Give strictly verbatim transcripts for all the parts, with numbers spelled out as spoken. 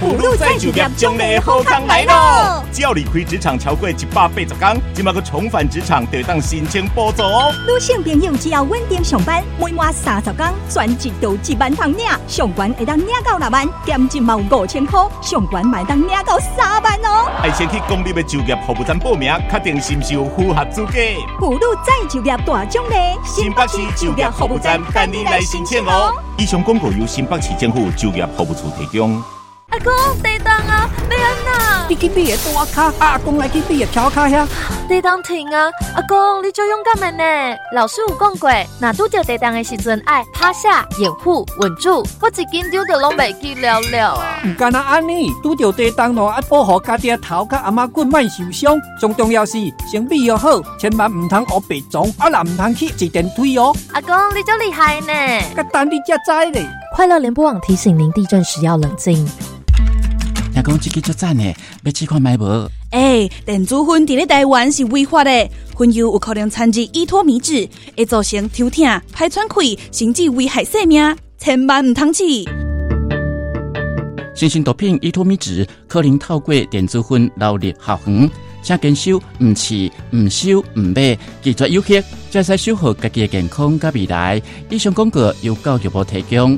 普鲁再就业奖励好康来咯！只要离开职场超过一百八十天，即马个重返职场就当申请补助哦。 女性朋友只要稳定上班，每满三十天，全一到一万通领，上悬会当领到六万，减一毛五千块，上悬买当领到三万哦。 爱先去公立的就业服务站报名，确定是不是有符合资格。 普鲁再就业大奖励， 新北市就业服务站等你来申请哦。以上广告由新北市政府就业服务处提供。 阿公，地动啊，要安怎？ 你去买个大卡，阿公来去买个小卡呀。 地动停啊！阿公，你最勇敢的呢。老师有讲过，若拄着地动的时阵，爱趴下、掩护、稳住，我一紧张就拢袂记了了啊。 唔干那安尼，拄着地动咯，爱保护家己头甲阿妈骨莫受伤。最重要是先备要好，千万唔通学白撞，啊啦唔通去坐电梯哦。 阿公，你真厉害呢！ 甲等你才知咧。 快乐联播网提醒您，地震时要冷静。 听讲这个足赞的，要试看买无？ 哎、欸，电子烟伫咧台湾是违法的，烟油有可能掺入依托米酯，会造成抽痛、排喘气，甚至危害生命，千万唔通试。 新型毒品依托米酯可能透过电子烟流入校园，请坚守唔试、唔收、唔买，拒绝有效，才使守护家己的健康甲未来。以上广告由教育部提供。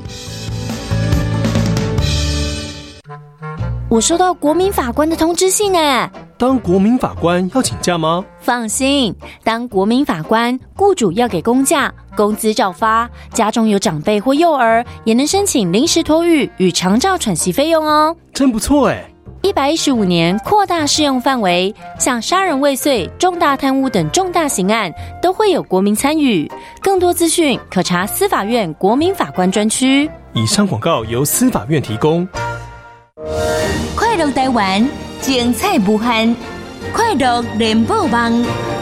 我收到国民法官的通知信呢。 当国民法官要请假吗？ 放心，当国民法官，雇主要给公假，工资照发，家中有长辈或幼儿，也能申请临时托育与长照喘息费用哦。 真不错哎！ 一百一十五年扩大适用范围，像杀人未遂、重大贪污等重大刑案都会有国民参与。更多资讯可查司法院国民法官专区。 以上广告由司法院提供。 快乐台湾，精彩无限，快乐联播网。